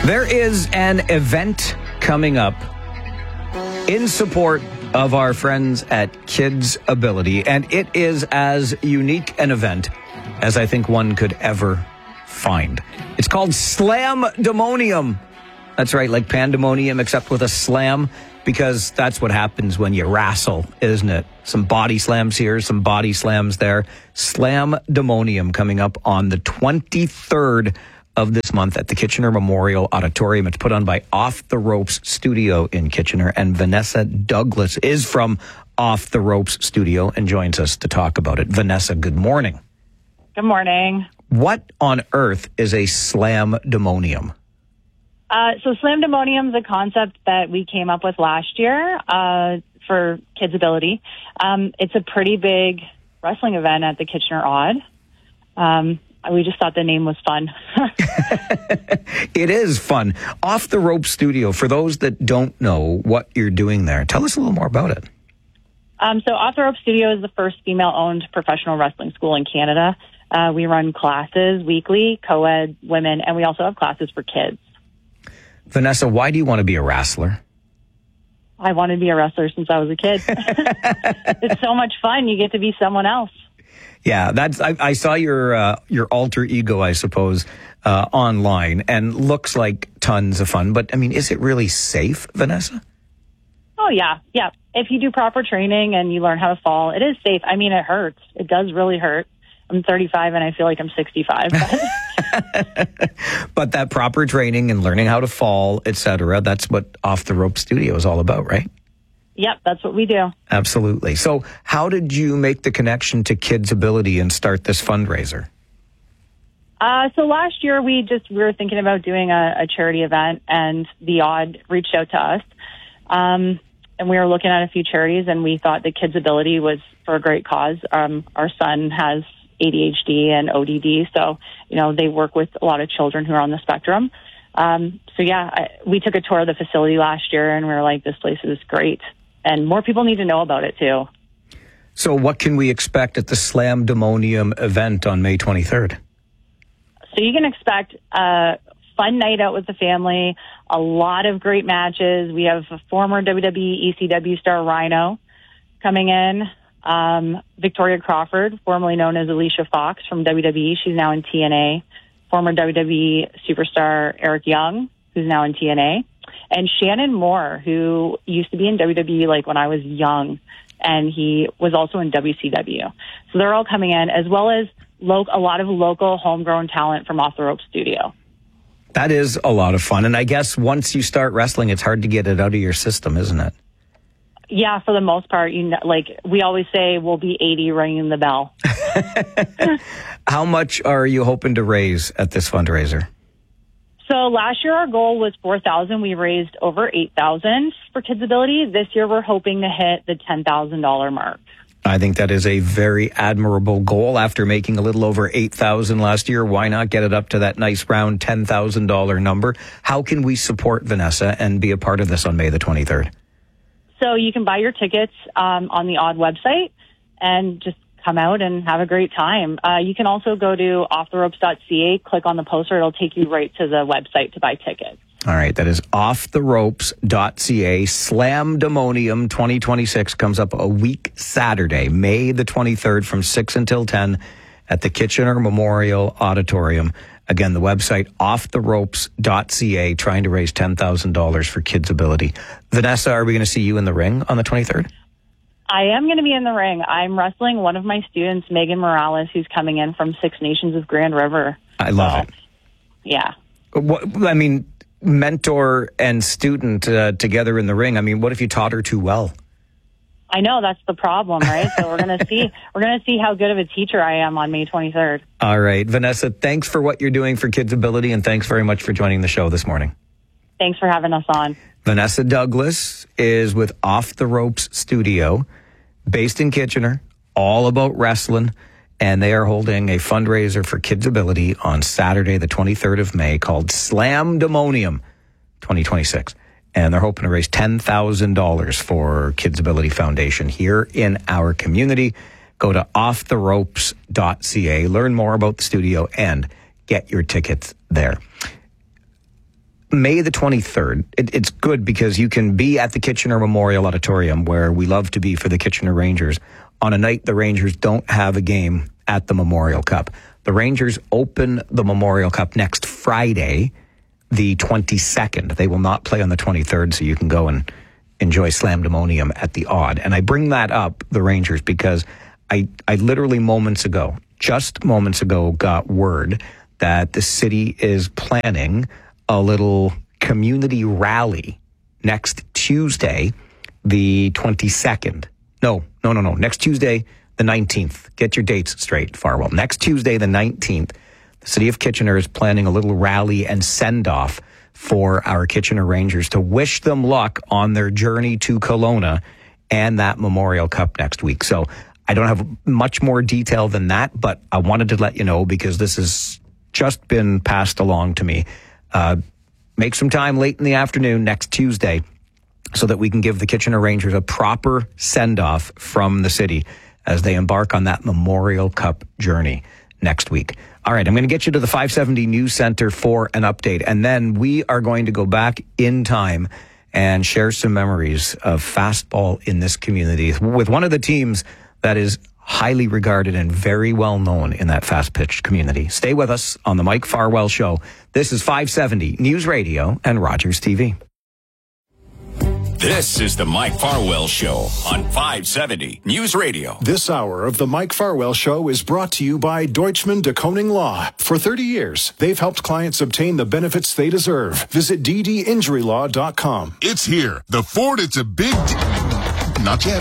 There is an event coming up in support of our friends at Kids Ability, and it is as unique an event as I think one could ever find. It's called Slamdemonium. That's right, like pandemonium, except with a slam, because that's what happens when you wrestle, isn't it? Some body slams here, some body slams there. Slamdemonium coming up on the 23rd of this month at the Kitchener Memorial Auditorium. It's put on by Off the Ropes Studio in Kitchener, and Vanessa Douglas is from Off the Ropes Studio and joins us to talk about it. Vanessa, good morning. Good morning. What on earth is a Slamdemonium? So Slamdemonium is a concept that we came up with last year for Kids Ability. It's a pretty big wrestling event at the Kitchener Odd. We just thought the name was fun. It is fun. Off the Rope Studio, for those that don't know what you're doing there, tell us a little more about it. So Off the Rope Studio is the first female-owned professional wrestling school in Canada. We run classes weekly, co-ed, women, and we also have classes for kids. Vanessa, why do you want to be a wrestler? I wanted to be a wrestler since I was a kid. It's so much fun. You get to be someone else. Yeah, I saw your alter ego, I suppose, online, and looks like tons of fun. But, I mean, is it really safe, Vanessa? Oh, yeah. Yeah. If you do proper training and you learn how to fall, it is safe. I mean, it hurts. It does really hurt. I'm 35 and I feel like I'm 65. But that proper training and learning how to fall, etc., that's what Off the Rope Studio is all about, right? Yep, that's what we do. Absolutely. So how did you make the connection to Kids Ability and start this fundraiser? So last year we were thinking about doing a charity event, and the Odd reached out to us. And we were looking at a few charities, and we thought that Kids Ability was for a great cause. Our son has ADHD and ODD, so, they work with a lot of children who are on the spectrum. We took a tour of the facility last year, and we were like, this place is great. And more people need to know about it, too. So what can we expect at the Slamdemonium event on May 23rd? So you can expect a fun night out with the family, a lot of great matches. We have a former WWE ECW star Rhino coming in, Victoria Crawford, formerly known as Alicia Fox from WWE. She's now in TNA. Former WWE superstar Eric Young, who's now in TNA. And Shannon Moore, who used to be in WWE like when I was young, and he was also in WCW. So they're all coming in, as well as a lot of local homegrown talent from Off the Rope Studio. That is a lot of fun. And I guess once you start wrestling, it's hard to get it out of your system, isn't it? Yeah, for the most part. We always say we'll be 80 ringing the bell. How much are you hoping to raise at this fundraiser? So last year our goal was $4,000. We raised over $8,000 for Kids Ability. This year we're hoping to hit the $10,000 mark. I think that is a very admirable goal. After making a little over $8,000 last year, why not get it up to that nice round $10,000 number? How can we support Vanessa and be a part of this on May the 23rd? So you can buy your tickets on the Odd website and just come out and have a great time. You can also go to offtheropes.ca, click on the poster. It'll take you right to the website to buy tickets. All right, that is offtheropes.ca. Slamdemonium 2026 comes up a week Saturday, May the 23rd from 6 until 10 at the Kitchener Memorial Auditorium. Again, the website, offtheropes.ca, trying to raise $10,000 for Kids Ability. Vanessa, are we going to see you in the ring on the 23rd? I am going to be in the ring. I'm wrestling one of my students, Megan Morales, who's coming in from Six Nations of Grand River. I love it. Yeah. Mentor and student together in the ring. I mean, what if you taught her too well? I know, that's the problem, right? So we're going to see how good of a teacher I am on May 23rd. All right, Vanessa, thanks for what you're doing for Kids Ability, and thanks very much for joining the show this morning. Thanks for having us on. Vanessa Douglas is with Off the Ropes Studio, based in Kitchener, all about wrestling, and they are holding a fundraiser for Kids Ability on Saturday, the 23rd of May, called Slamdemonium 2026. And they're hoping to raise $10,000 for Kids Ability Foundation here in our community. Go to offtheropes.ca, learn more about the studio, and get your tickets there. May the 23rd. It's good because you can be at the Kitchener Memorial Auditorium, where we love to be for the Kitchener Rangers, on a night the Rangers don't have a game at the Memorial Cup. The Rangers open the Memorial Cup next Friday, the 22nd. They will not play on the 23rd, so you can go and enjoy Slamdemonium at the Odd. And I bring that up, the Rangers, because I literally just moments ago, got word that the city is planning a little community rally next Tuesday, the 22nd. No. Next Tuesday, the 19th. Get your dates straight, Farwell. Next Tuesday, the 19th, the city of Kitchener is planning a little rally and send-off for our Kitchener Rangers to wish them luck on their journey to Kelowna and that Memorial Cup next week. So I don't have much more detail than that, but I wanted to let you know because this has just been passed along to me. Make some time late in the afternoon next Tuesday so that we can give the Kitchener Rangers a proper send-off from the city as they embark on that Memorial Cup journey next week. All right, I'm going to get you to the 570 News Center for an update, and then we are going to go back in time and share some memories of fastball in this community with one of the teams that is highly regarded and very well known in that fast-pitched community. Stay with us on the Mike Farwell Show. This is 570 News Radio and Rogers TV. This is the Mike Farwell Show on 570 News Radio. This hour of the Mike Farwell Show is brought to you by Deutschman de Koning Law. For 30 years, they've helped clients obtain the benefits they deserve. Visit ddinjurylaw.com. It's here. The Ford, it's a big not yet.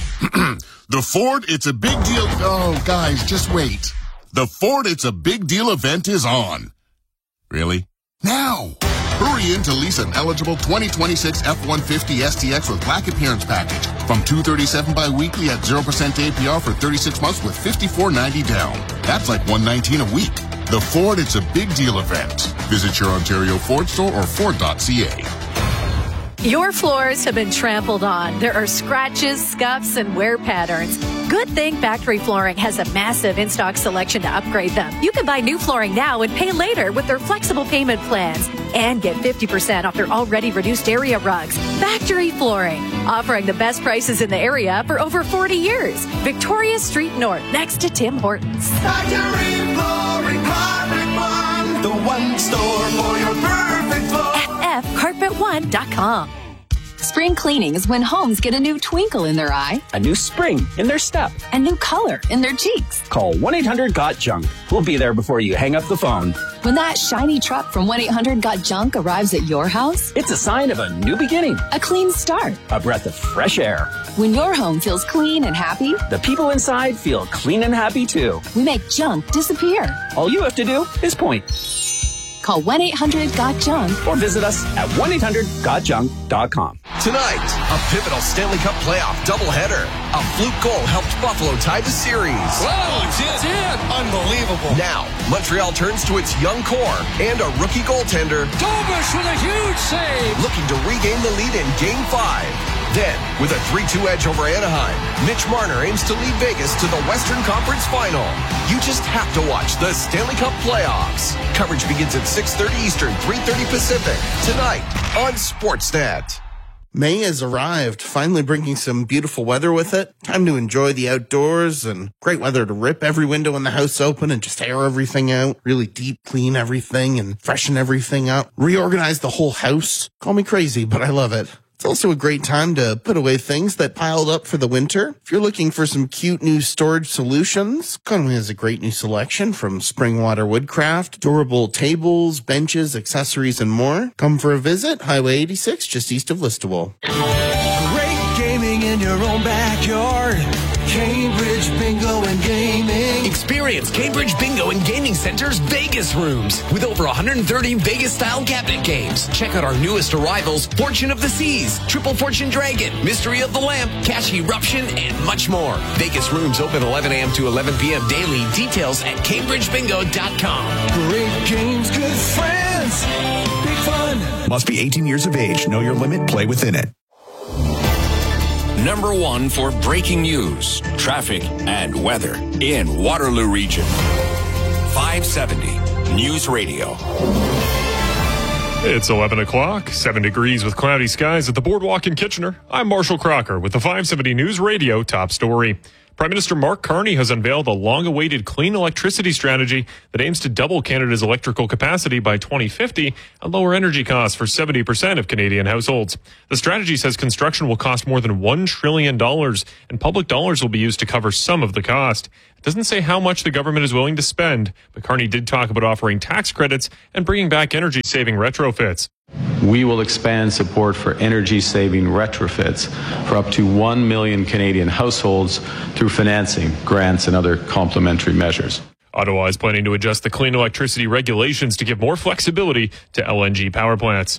The Ford, it's a big deal. Oh, guys, just wait. The Ford, it's a big deal event is on. Really? Now! Hurry in to lease an eligible 2026 F-150 STX with black appearance package from $237 bi-weekly at 0% APR for 36 months with $54.90 down. That's like $119 a week. The Ford, it's a big deal event. Visit your Ontario Ford store or Ford.ca. Your floors have been trampled on. There are scratches, scuffs, and wear patterns. Good thing Factory Flooring has a massive in-stock selection to upgrade them. You can buy new flooring now and pay later with their flexible payment plans and get 50% off their already reduced area rugs. Factory Flooring, offering the best prices in the area for over 40 years. Victoria Street North, next to Tim Hortons. Factory Flooring, Carpet One, the one store for your perfect floor. FFCarpet1.com. Spring cleaning is when homes get a new twinkle in their eye, a new spring in their step, a new color in their cheeks. Call 1-800-GOT-JUNK. We'll be there before you hang up the phone. When that shiny truck from 1-800-GOT-JUNK arrives at your house, it's a sign of a new beginning, a clean start, a breath of fresh air. When your home feels clean and happy, the people inside feel clean and happy too. We make junk disappear. All you have to do is point. Call 1-800-GOT-JUNK or visit us at 1-800-GOT-JUNK.com. Tonight, a pivotal Stanley Cup playoff doubleheader. A fluke goal helped Buffalo tie the series. Whoa, it's in. Unbelievable. Now, Montreal turns to its young core and a rookie goaltender. Dobish with a huge save. Looking to regain the lead in Game 5. Then, with a 3-2 edge over Anaheim, Mitch Marner aims to lead Vegas to the Western Conference Final. You just have to watch the Stanley Cup playoffs. Coverage begins at 6:30 Eastern, 3:30 Pacific, tonight on Sportsnet. May has arrived, finally bringing some beautiful weather with it. Time to enjoy the outdoors and great weather to rip every window in the house open and just air everything out. Really deep clean everything and freshen everything up. Reorganize the whole house. Call me crazy, but I love it. It's also a great time to put away things that piled up for the winter. If you're looking for some cute new storage solutions, Conway has a great new selection from Springwater Woodcraft, durable tables, benches, accessories, and more. Come for a visit, Highway 86, just east of Listowel. Great gaming in your own backyard. Cambridge Bingo and Gaming. Experience Cambridge Bingo and Gaming Center's Vegas rooms with over 130 Vegas-style cabinet games. Check out our newest arrivals, Fortune of the Seas, Triple Fortune Dragon, Mystery of the Lamp, Cash Eruption, and much more. Vegas rooms open 11 a.m. to 11 p.m. daily. Details at CambridgeBingo.com. Great games, good friends, big fun. Must be 18 years of age. Know your limit. Play within it. Number 1 for breaking news, traffic, and weather in Waterloo Region. 570 News Radio. It's 11 o'clock, 7 degrees with cloudy skies at the Boardwalk in Kitchener. I'm Marshall Crocker with the 570 News Radio top story. Prime Minister Mark Carney has unveiled a long-awaited clean electricity strategy that aims to double Canada's electrical capacity by 2050 and lower energy costs for 70% of Canadian households. The strategy says construction will cost more than $1 trillion and public dollars will be used to cover some of the cost. It doesn't say how much the government is willing to spend, but Carney did talk about offering tax credits and bringing back energy-saving retrofits. We will expand support for energy-saving retrofits for up to 1 million Canadian households through financing, grants, and other complementary measures. Ottawa is planning to adjust the clean electricity regulations to give more flexibility to LNG power plants.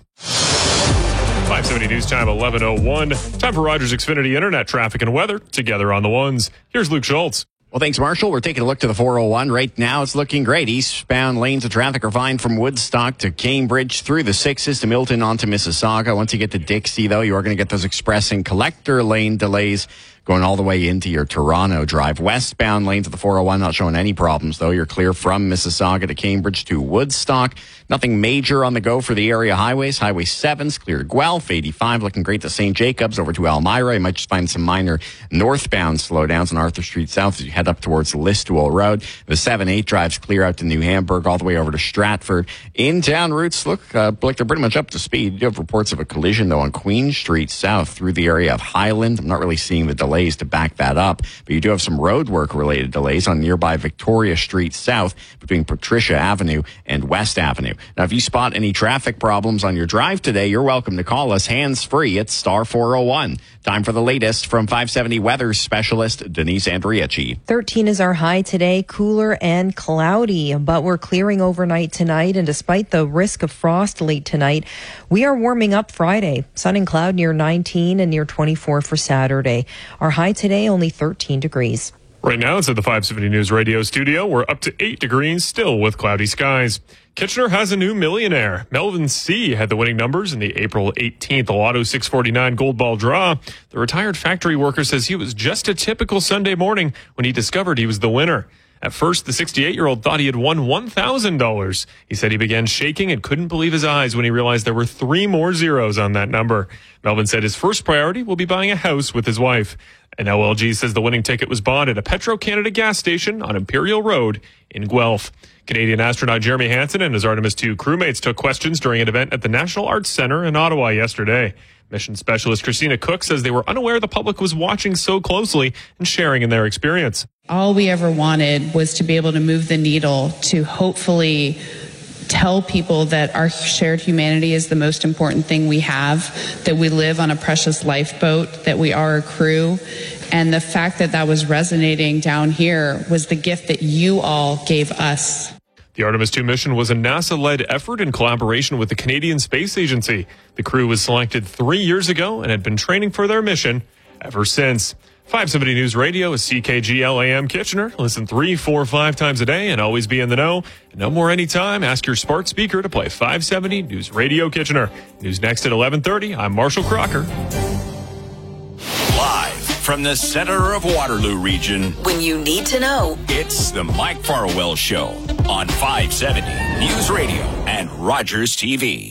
570 News Time, 11:01. Time for Rogers Xfinity Internet traffic and weather together on the ones. Here's Luke Schultz. Well, thanks, Marshall. We're taking a look to the 401. Right now, it's looking great. Eastbound lanes of traffic are fine from Woodstock to Cambridge, through the 6s to Milton onto Mississauga. Once you get to Dixie, though, you are going to get those express and collector lane delays going all the way into your Toronto drive. Westbound lanes of the 401 not showing any problems, though. You're clear from Mississauga to Cambridge to Woodstock. Nothing major on the go for the area highways. Highway 7's clear to Guelph. 85 looking great to St. Jacobs over to Elmira. You might just find some minor northbound slowdowns on Arthur Street South as you head up towards Listowel Road. The 7-8 drives clear out to New Hamburg all the way over to Stratford. In-town routes look like they're pretty much up to speed. You do have reports of a collision, though, on Queen Street South through the area of Highland. I'm not really seeing the delays to back that up, but you do have some road work related delays on nearby Victoria Street South between Patricia Avenue and West Avenue. Now, if you spot any traffic problems on your drive today, you're welcome to call us hands-free at star 401. Time for the latest from 570 weather specialist Denise Andriachi. 13 is our high today, cooler and cloudy, but we're clearing overnight tonight. And despite the risk of frost late tonight, we are warming up Friday. Sun and cloud near 19 and near 24 for Saturday. Our high today, only 13 degrees. Right now, it's at the 570 News Radio studio. We're up to 8 degrees, still with cloudy skies. Kitchener has a new millionaire. Melvin C. had the winning numbers in the April 18th Lotto 649 Gold Ball draw. The retired factory worker says he was just a typical Sunday morning when he discovered he was the winner. At first, the 68-year-old thought he had won $1,000. He said he began shaking and couldn't believe his eyes when he realized there were 3 more zeros on that number. Melvin said his first priority will be buying a house with his wife. And LLG says the winning ticket was bought at a Petro-Canada gas station on Imperial Road in Guelph. Canadian astronaut Jeremy Hansen and his Artemis II crewmates took questions during an event at the National Arts Centre in Ottawa yesterday. Mission specialist Christina Cook says they were unaware the public was watching so closely and sharing in their experience. All we ever wanted was to be able to move the needle to hopefully tell people that our shared humanity is the most important thing we have, that we live on a precious lifeboat, that we are a crew. And the fact that that was resonating down here was the gift that you all gave us. The Artemis II mission was a NASA-led effort in collaboration with the Canadian Space Agency. The crew was selected 3 years ago and had been training for their mission ever since. 570 News Radio is CKGL AM Kitchener. Listen 3, 4, 5 times a day and always be in the know. And no more anytime. Ask your smart speaker to play 570 News Radio Kitchener. News next at 11:30. I'm Marshall Crocker. Live from the center of Waterloo region. When you need to know. It's the Mike Farwell Show on 570 News Radio and Rogers TV.